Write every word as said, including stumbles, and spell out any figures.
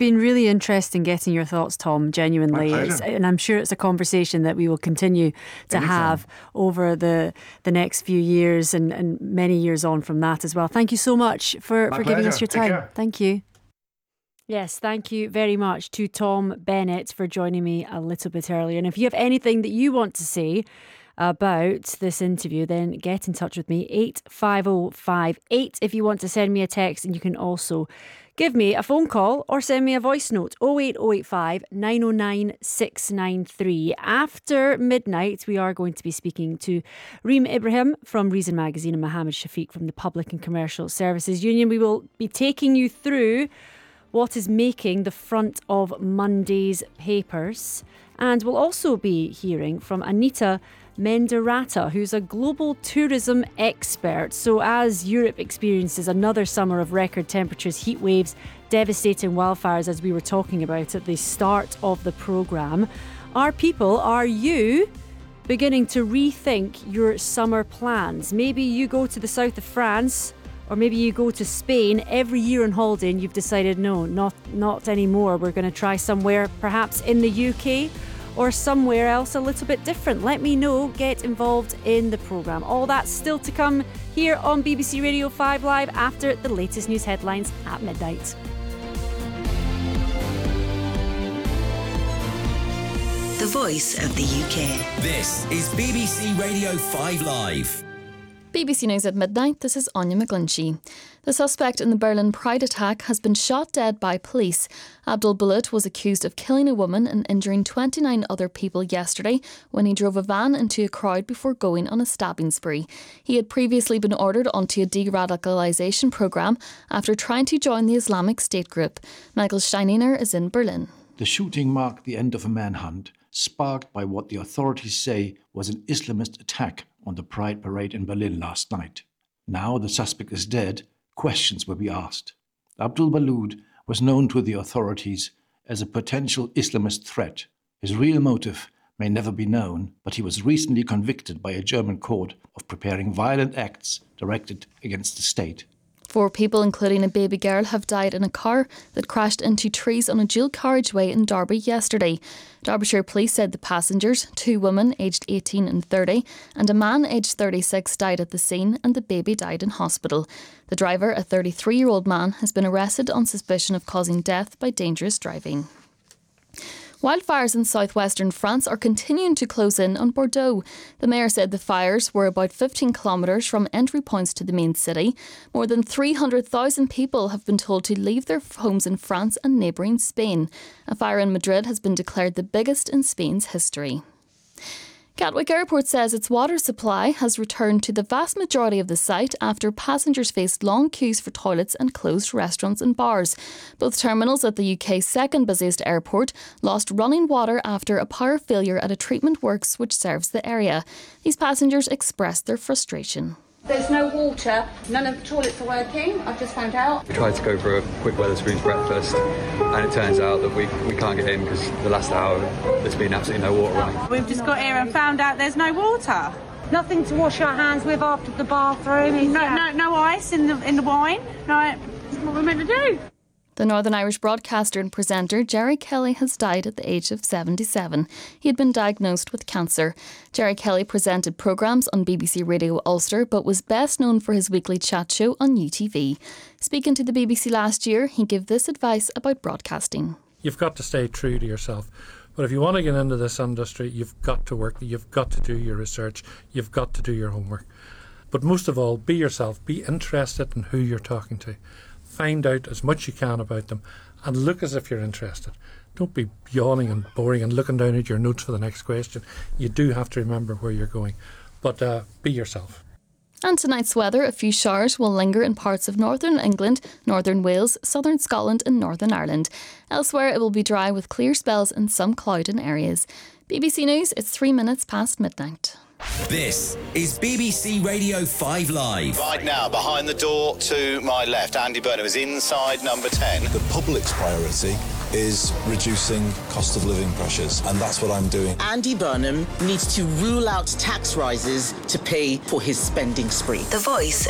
been really interesting getting your thoughts, Tom, genuinely. My It's, pleasure. and I'm sure it's a conversation that we will continue to Anytime. have over the the next few years and, and many years on from that as well. Thank you so much for, My for giving us pleasure. your Take time. care. Thank you. Yes, thank you very much to Tom Bennett for joining me a little bit earlier. And if you have anything that you want to say about this interview, then get in touch with me, eight five oh five eight, if you want to send me a text. And you can also give me a phone call or send me a voice note, oh eight oh eight five nine oh nine six nine three. After midnight, we are going to be speaking to Reem Ibrahim from Reason Magazine and Mohammed Shafiq from the Public and Commercial Services Union. We will be taking you through what is making the front of Monday's papers. And we'll also be hearing from Anita Menderata, who's a global tourism expert. So as Europe experiences another summer of record temperatures, heat waves, devastating wildfires, as we were talking about at the start of the programme, are people, are you beginning to rethink your summer plans? Maybe you go to the south of France, or maybe you go to Spain every year on holiday and you've decided, no, not not anymore. We're going to try somewhere perhaps in the U K or somewhere else a little bit different. Let me know. Get involved in the programme. All that's still to come here on B B C Radio five Live after the latest news headlines at midnight. The voice of the U K. This is B B C Radio five Live. B B C News at midnight, this is Anya McGlinchey. The suspect in the Berlin Pride attack has been shot dead by police. Abdul Bulut was accused of killing a woman and injuring twenty-nine other people yesterday when he drove a van into a crowd before going on a stabbing spree. He had previously been ordered onto a de-radicalisation programme after trying to join the Islamic State group. Michael Steininer is in Berlin. The shooting marked the end of a manhunt, sparked by what the authorities say was an Islamist attack on the Pride parade in Berlin last night. Now the suspect is dead, questions will be asked. Abdul Bulut was known to the authorities as a potential Islamist threat. His real motive may never be known, but he was recently convicted by a German court of preparing violent acts directed against the state. Four people, including a baby girl, have died in a car that crashed into trees on a dual carriageway in Derby yesterday. Derbyshire Police said the passengers, two women aged eighteen and thirty, and a man aged thirty-six died at the scene, and the baby died in hospital. The driver, a thirty-three-year-old man, has been arrested on suspicion of causing death by dangerous driving. Wildfires in southwestern France are continuing to close in on Bordeaux. The mayor said the fires were about fifteen kilometres from entry points to the main city. More than three hundred thousand people have been told to leave their homes in France and neighbouring Spain. A fire in Madrid has been declared the biggest in Spain's history. Gatwick Airport says its water supply has returned to the vast majority of the site after passengers faced long queues for toilets and closed restaurants and bars. Both terminals at the U K's second busiest airport lost running water after a power failure at a treatment works which serves the area. These passengers expressed their frustration. There's no water, none of the toilets are working, I've just found out. We tried to go for a quick Wetherspoons breakfast and it turns out that we, we can't get in because the last hour there's been absolutely no water running. We've just got here and found out there's no water. Nothing to wash our hands with after the bathroom. No, no, no ice in the in the wine. No, that's what we're meant to do. The Northern Irish broadcaster and presenter Jerry Kelly has died at the age of seventy-seven. He had been diagnosed with cancer. Jerry Kelly presented programmes on B B C Radio Ulster but was best known for his weekly chat show on U T V. Speaking to the B B C last year, he gave this advice about broadcasting. You've got to stay true to yourself. But if you want to get into this industry, you've got to work, you've got to do your research, you've got to do your homework. But most of all, be yourself, be interested in who you're talking to. Find out as much you can about them and look as if you're interested. Don't be yawning and boring and looking down at your notes for the next question. You do have to remember where you're going. But uh, be yourself. And tonight's weather, a few showers will linger in parts of northern England, northern Wales, southern Scotland and northern Ireland. Elsewhere it will be dry with clear spells and some cloud in areas. B B C News, it's three minutes past midnight. This is B B C Radio five Live. Right now, behind the door to my left, Andy Burnham is inside number ten. The public's priority is reducing cost of living pressures, and that's what I'm doing. Andy Burnham needs to rule out tax rises to pay for his spending spree. The voice